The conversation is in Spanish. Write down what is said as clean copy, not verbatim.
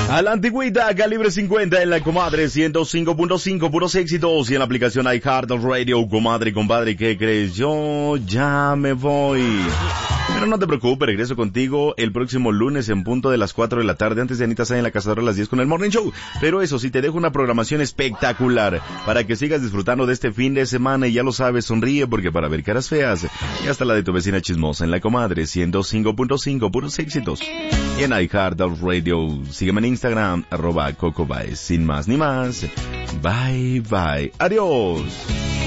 A la antigüita, calibre 50 en la comadre 105.5, puros éxitos. Y en la aplicación iHeartRadio, comadre, compadre, ¿qué crees? Yo ya me voy. Pero no te preocupes, regreso contigo el próximo lunes en punto de las 4 de la tarde, antes de Anita Sainz en la Cazadora a las 10 con el Morning Show. Pero eso sí, te dejo una programación espectacular para que sigas disfrutando de este fin de semana. Y ya lo sabes, sonríe porque para ver caras feas, y hasta la de tu vecina chismosa en la comadre 105.5, puros éxitos. Y en iHeartRadio, sígueme en Instagram, @CocoBaez. Sin más ni más, bye bye, adiós.